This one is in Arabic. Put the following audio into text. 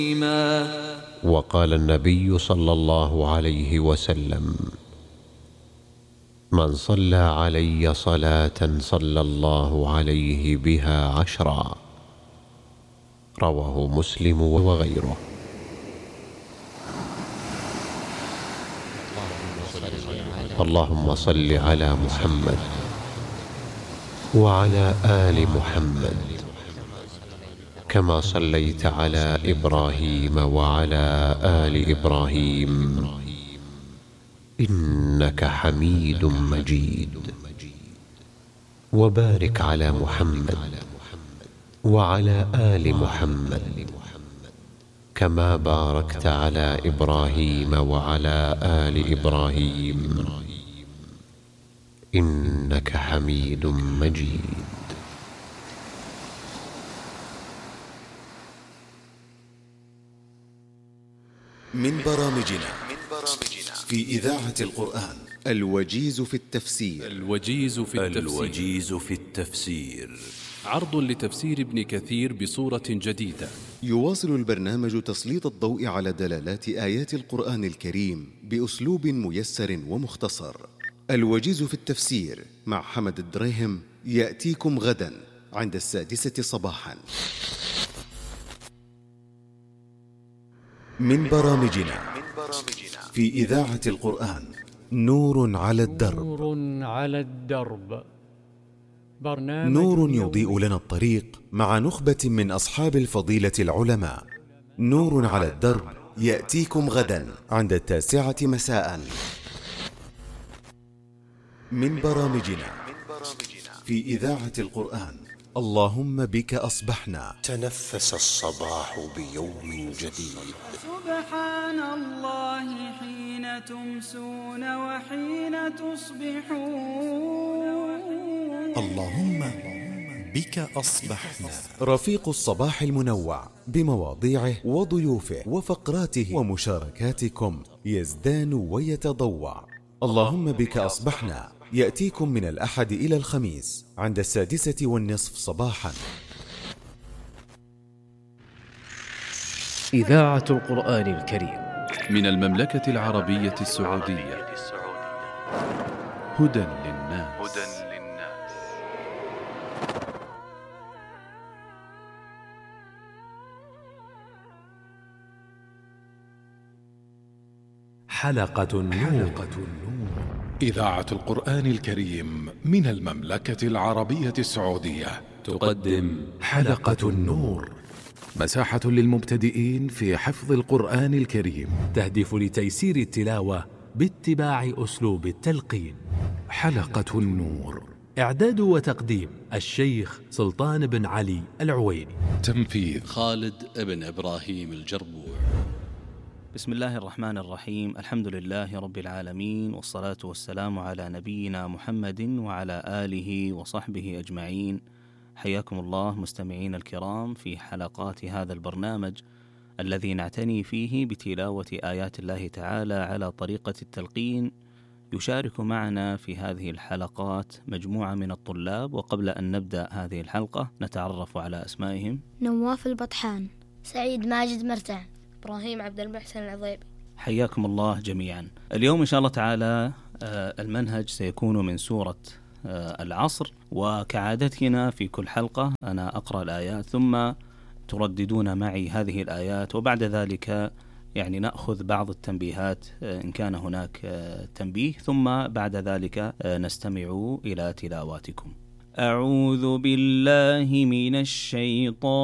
وقال النبي صلى الله عليه وسلم: من صلى علي صلاة صلى الله عليه بها 10. رواه مسلم وغيره. اللهم صل على محمد وعلى آل محمد كما صليت على إبراهيم وعلى آل إبراهيم إنك حميد مجيد. وبارك على محمد وعلى آل محمد كما باركت على إبراهيم وعلى آل إبراهيم إنك حميد مجيد. من برامجنا في إذاعة القرآن الوجيز في التفسير. الوجيز في التفسير عرض لتفسير ابن كثير بصورة جديدة. يواصل البرنامج تسليط الضوء على دلالات آيات القرآن الكريم بأسلوب ميسر ومختصر. الوجيز في التفسير مع حمد الدريهم يأتيكم غدا عند 6:00 صباحا. من برامجنا في إذاعة القرآن نور على الدرب. نور يضيء لنا الطريق مع نخبة من أصحاب الفضيلة العلماء. نور على الدرب يأتيكم غدا عند 9:00 مساء. من برامجنا في إذاعة القرآن اللهم بك أصبحنا. تنفس الصباح بيوم جديد. سبحان الله حين تمسون وحين تصبحون. اللهم بك أصبحنا. رفيق الصباح المنوع بمواضيعه وضيوفه وفقراته ومشاركاتكم يزدان ويتضوع. اللهم بك أصبحنا يأتيكم من الأحد إلى الخميس عند 6:30 صباحا. إذاعة القرآن الكريم من المملكة العربية السعودية. هدى للناس. حلقة النور. إذاعة القرآن الكريم من المملكة العربية السعودية تقدم حلقة النور، مساحة للمبتدئين في حفظ القرآن الكريم، تهدف لتيسير التلاوة باتباع أسلوب التلقين. حلقة النور، إعداد وتقديم الشيخ سلطان بن علي العويني، تنفيذ خالد بن إبراهيم الجربوع. بسم الله الرحمن الرحيم. الحمد لله رب العالمين، والصلاة والسلام على نبينا محمد وعلى آله وصحبه أجمعين. حياكم الله مستمعين الكرام في حلقات هذا البرنامج الذي نعتني فيه بتلاوة آيات الله تعالى على طريقة التلقين. يشارك معنا في هذه الحلقات مجموعة من الطلاب، وقبل أن نبدأ هذه الحلقة نتعرف على أسمائهم. نواف البطحان، سعيد ماجد مرتع، إبراهيم عبد المحسن العضيبي. حياكم الله جميعا. اليوم إن شاء الله تعالى المنهج سيكون من سورة العصر، وكعادتنا في كل حلقة أنا أقرأ الآيات ثم ترددون معي هذه الآيات، وبعد ذلك نأخذ بعض التنبيهات إن كان هناك تنبيه، ثم بعد ذلك نستمع إلى تلاواتكم. أعوذ بالله من الشيطان